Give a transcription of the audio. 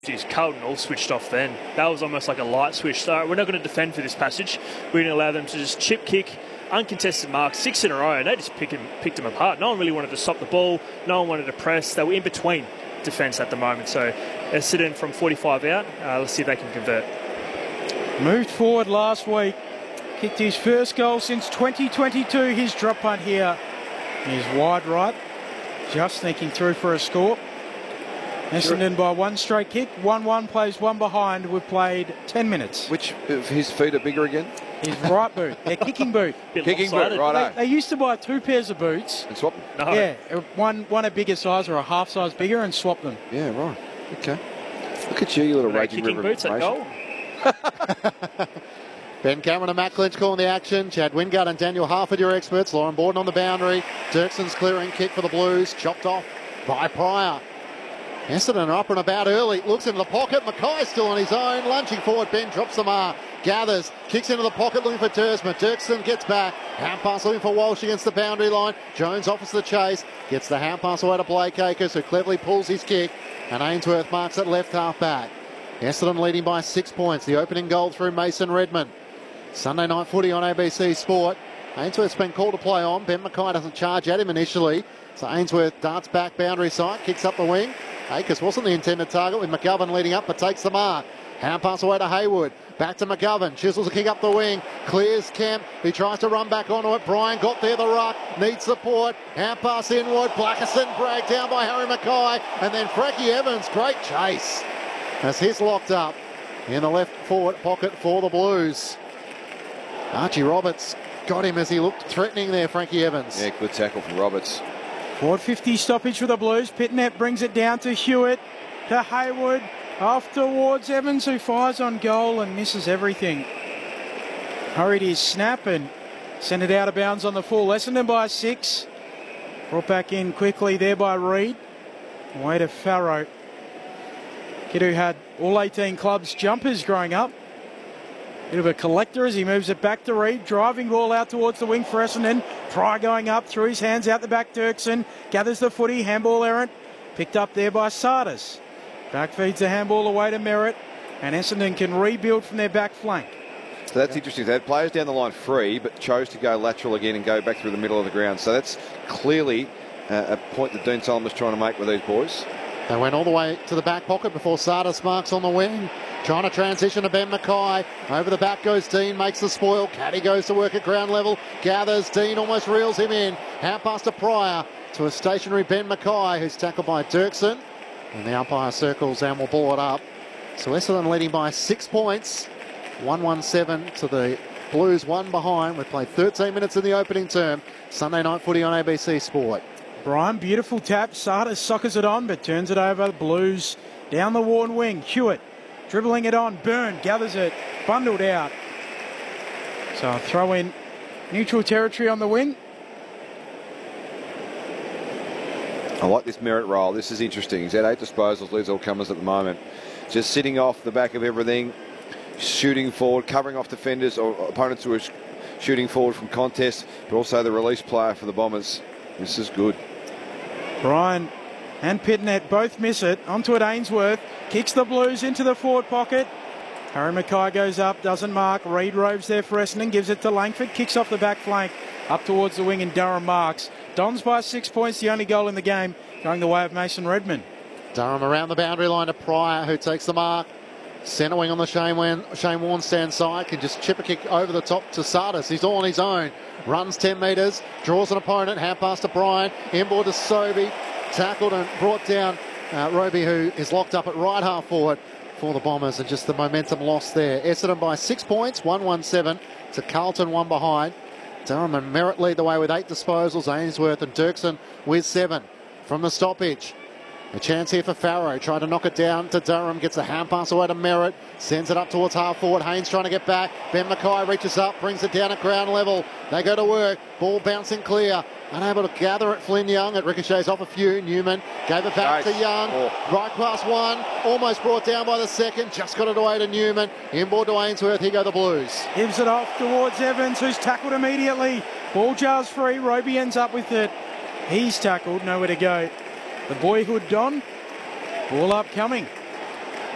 Geez, Carlton all switched off then. That was almost like a light switch. So we're not going to defend for this passage. We're going to allow them to just chip kick, uncontested marks, 6 in a row, and they just picked them apart. No one really wanted to stop the ball. No one wanted to press. They were in between defence at the moment. So Essendon from 45 out. Let's see if they can convert. Moved forward last week. Kicked his first goal since 2022. His drop punt here is wide right. Just sneaking through for a score. Essendon by one straight kick. 1-1 plays one behind. We've played 10 minutes. Which of his feet are bigger again? His right boot. Their kicking boot. Kicking boot, right. They used to buy 2 pairs of boots. And swap them? No. Yeah, one a bigger size or a half size bigger and swap them. Yeah, right. Okay. Look at you little raging kicking boots at goal. Ben Cameron and Matt Clinch calling the action. Chad Wingard and Daniel Harford, your experts. Lauren Borden on the boundary. Dirkson's clearing kick for the Blues. Chopped off by Pryor. Essendon are up and about early. Looks into the pocket. Mackay still on his own. Lunging forward. Ben drops the mark. Gathers. Kicks into the pocket looking for Dursman. Dirkson gets back. Hand pass looking for Walsh against the boundary line. Jones offers the chase. Gets the hand pass away to Blake Acres, who cleverly pulls his kick. And Ainsworth marks at left half back. Essendon leading by 6 points. The opening goal through Mason Redmond. Sunday night footy on ABC Sport. Ainsworth's been called to play on. Ben Mackay doesn't charge at him initially. So Ainsworth darts back boundary side, kicks up the wing. Akers wasn't the intended target with McGovern leading up but takes the mark. Hand pass away to Haywood. Back to McGovern. Chisels a kick up the wing. Clears Kemp. He tries to run back onto it. Brian got there the ruck. Needs support. Hand pass inward. Blackerson dragged down by Harry Mackay. And then Frankie Evans. Great chase. As he's locked up in the left forward pocket for the Blues. Archie Roberts got him as he looked threatening there, Frankie Evans. Yeah, good tackle from Roberts. Forward 50 stoppage for the Blues. Pitnet brings it down to Hewitt, to Haywood, off towards Evans, who fires on goal and misses everything. Hurried his snap and sent it out of bounds on the full. Essendon by 6. Brought back in quickly there by Reid. Away to Farrow. Kid who had all 18 clubs jumpers growing up. Bit of a collector as he moves it back to Reid. Driving ball out towards the wing for Essendon. Pryor going up through his hands out the back. Dirkson gathers the footy. Handball errant. Picked up there by Sardis. Back feeds the handball away to Merritt. And Essendon can rebuild from their back flank. So that's interesting. They had players down the line free, but chose to go lateral again and go back through the middle of the ground. So that's clearly a point that Dean Solomon was trying to make with these boys. They went all the way to the back pocket before Sardis marks on the wing. Trying to transition to Ben Mackay. Over the back goes Dean, makes the spoil. Caddy goes to work at ground level. Gathers. Dean almost reels him in. Hand pass to Pryor. To a stationary Ben Mackay, who's tackled by Dirkson. And the umpire circles and will ball it up. So Essendon leading by 6 points. 1-1-7 to the Blues, 1 behind. We've played 13 minutes in the opening term. Sunday night footy on ABC Sport. Brian, beautiful tap. Sardis soccers it on, but turns it over. Blues down the worn wing. Hewitt dribbling it on. Byrne gathers it. Bundled out. So I'll throw in neutral territory on the wing. I like this Merritt role. This is interesting. He's had 8 disposals, leads all comers at the moment. Just sitting off the back of everything, shooting forward, covering off defenders or opponents who are shooting forward from contests, but also the release player for the Bombers. This is good. Brian and Pitnet both miss it. Onto it Ainsworth. Kicks the Blues into the forward pocket. Harry Mackay goes up, doesn't mark. Reid roves there for Essendon, gives it to Langford. Kicks off the back flank, up towards the wing, and Durham marks. Dons by 6 points, the only goal in the game, going the way of Mason Redmond. Durham around the boundary line to Pryor, who takes the mark. Centre wing on the Shane Warnstand side, can just chip a kick over the top to Sardis. He's all on his own. Runs 10 metres, draws an opponent, hand pass to Brian, inboard to Sobey, tackled and brought down Roby, who is locked up at right half forward for the Bombers, and just the momentum lost there. Essendon by 6 points, 1-1-7 to Carlton, 1 behind. Durham and Merritt lead the way with 8 disposals, Ainsworth and Dirkson with 7 from the stoppage. A chance here for Farrow, trying to knock it down to Durham, gets a hand pass away to Merritt, sends it up towards half forward. Haynes trying to get back. Ben Mackay reaches up, brings it down at ground level. They go to work, ball bouncing clear. Unable to gather it, Flynn Young. It ricochets off a few. Newman gave it back to Young. Right past one, almost brought down by the second. Just got it away to Newman. Inboard to Ainsworth. Here go the Blues. Gives it off towards Evans, who's tackled immediately. Ball jars free. Roby ends up with it. He's tackled, nowhere to go. The boyhood Don. Ball upcoming.